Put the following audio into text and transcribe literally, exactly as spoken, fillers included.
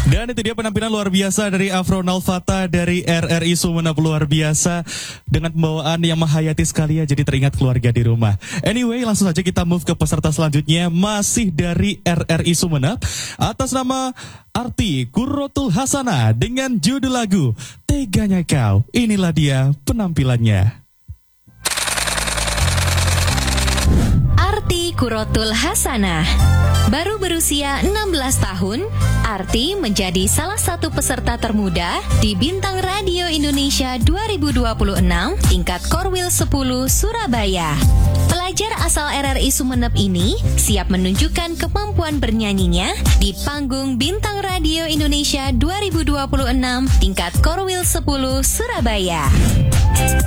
Dan itu dia penampilan luar biasa dari Afro Nalfata dari R R I Sumeneb, luar biasa dengan pembawaan yang menghayati sekali ya, jadi teringat keluarga di rumah. Anyway, langsung saja kita move ke peserta selanjutnya, masih dari R R I Sumeneb atas nama Arti Kurotul Hasana dengan judul lagu Teganya Kau. Inilah dia penampilannya. Arti Kurotul Hasana. Baru berusia enam belas tahun, Arti menjadi salah satu peserta termuda di Bintang Radio Indonesia dua ribu dua puluh enam tingkat Korwil sepuluh Surabaya. Pelajar asal R R I Sumeneb ini siap menunjukkan kemampuan bernyanyinya di panggung Bintang Radio Indonesia dua ribu dua puluh enam tingkat Korwil sepuluh Surabaya.